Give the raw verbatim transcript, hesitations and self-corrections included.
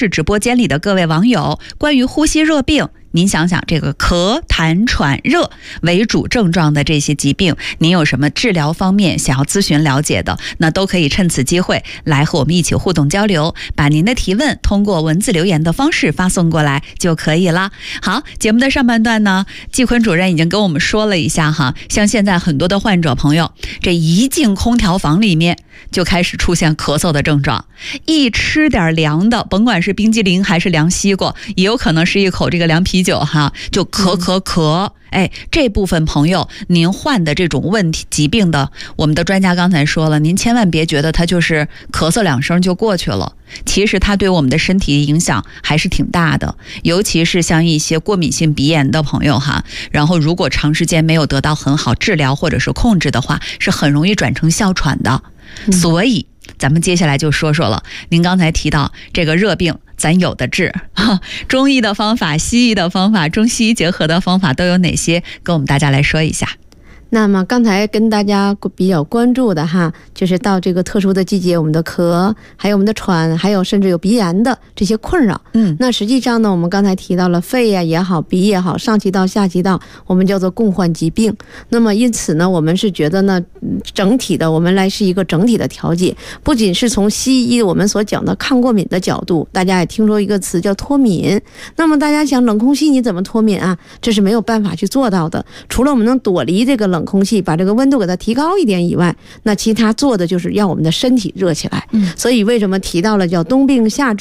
视直播间里的各位网友，关于呼吸热病，您想想这个咳、痰、喘、热为主症状的这些疾病，您有什么治疗方面想要咨询了解的，那都可以趁此机会来和我们一起互动交流，把您的提问通过文字留言的方式发送过来就可以了。好，节目的上半段呢，季坤主任已经跟我们说了一下哈，像现在很多的患者朋友，这一进空调房里面就开始出现咳嗽的症状，一吃点凉的，甭管是冰激凌还是凉西瓜，也有可能是一口这个凉啤酒哈，就咳咳咳。嗯哎，这部分朋友，您患的这种问题疾病的，我们的专家刚才说了，您千万别觉得它就是咳嗽两声就过去了，其实它对我们的身体影响还是挺大的，尤其是像一些过敏性鼻炎的朋友哈，然后如果长时间没有得到很好治疗或者是控制的话，是很容易转成哮喘的。嗯、所以咱们接下来就说说了，您刚才提到这个热病咱有的治，中医的方法、西医的方法、中西医结合的方法都有哪些，跟我们大家来说一下。 那么刚才跟大家比较关注的哈，就是到这个特殊的季节，我们的咳，还有我们的喘，还有甚至有鼻炎的这些困扰。嗯，那实际上呢，我们刚才提到了肺呀也好，鼻也好，上气道、下气道，我们叫做共患疾病。那么因此呢，我们是觉得呢，整体的我们来是一个整体的调节，不仅是从西医我们所讲的抗过敏的角度，大家也听说一个词叫脱敏。那么大家想冷空气你怎么脱敏啊？这是没有办法去做到的，除了我们能躲离这个冷空气，把这个温度给它提高一点以外，那其他做的就是让我们的身体热起来。嗯，所以为什么提到了叫冬病夏治？